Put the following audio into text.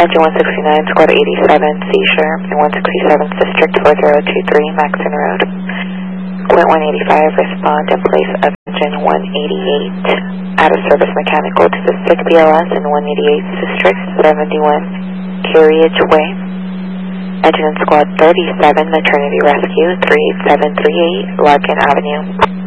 Engine 169, Squad 87, Seashore, and 167th District 4023, Maxon Road. Point 185, respond in place of Engine 188. Out of service mechanical to the SIG BLS in 188th District 71, Carriage Way. Engine in Squad 37, Maternity Rescue 3738, Larkin Avenue.